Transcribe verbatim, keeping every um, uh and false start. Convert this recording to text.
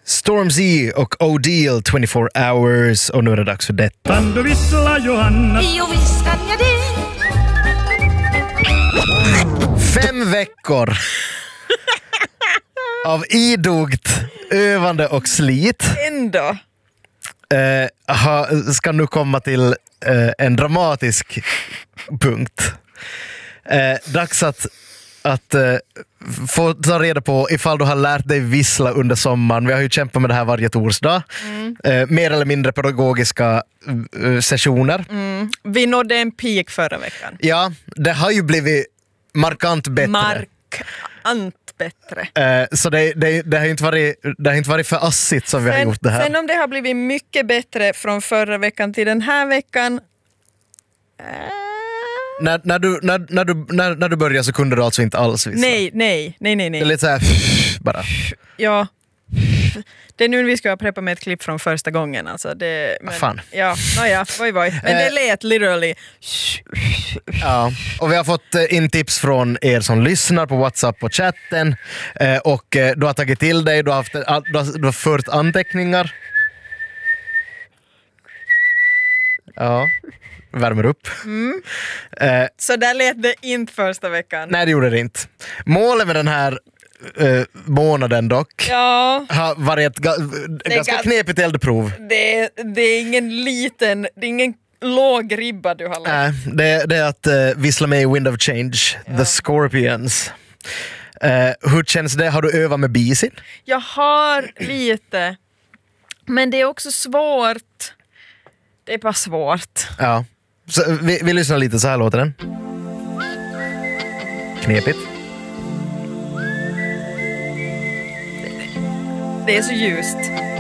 Stormzy och O'Deal twenty-four hours, och nu är det dags för detta. Kan du vissla, Johanna? Jo, visst kan jag det. Fem veckor av idogt övande och slit Ändå. eh, ha, ska nu komma till eh, en dramatisk punkt. Eh, dags att, att eh, få ta reda på ifall du har lärt dig vissla under sommaren. Vi har ju kämpat med det här varje torsdag. Mm. Eh, mer eller mindre pedagogiska eh, sessioner. Mm. Vi nådde en peak förra veckan. Ja, det har ju blivit markant bättre. Markant bättre. Eh, så det, det, det, har inte varit, det har inte varit för assigt som vi har sen, gjort det här. Sen om det har blivit mycket bättre från förra veckan till den här veckan. Äh... När, när, du, när, när, du, när, när du började så kunde du alltså inte alls vissla? Nej, nej, nej, nej, nej. Det är lite så här bara. Ja. Det är nu vi ska preppa med ett klipp från första gången. Alltså det, men, Fan. Ja, no, ja, voi, voi. Men det lät literally. Ja, och vi har fått in tips från er som lyssnar på WhatsApp och chatten. Och du har tagit till dig, du har, haft, du har, du har fört anteckningar. Ja, värmer upp. Mm. Eh, Så där lät det inte första veckan. Nej, det gjorde det inte. Målet med den här eh, månaden dock Ja. har varit ett ga- ganska ga- knepigt eldprov. Det, det är ingen liten, det är ingen låg ribba du har lagt. Nej, äh, det, det är att uh, vissla med i Wind of Change, ja. The Scorpions. Uh, hur känns det? Har du övat med bisin? Jag har lite, men det är också svårt. Det är bara svårt. Ja. Så, vi, vi lyssnar lite, så här låter den. Knepigt. Det är så ljust.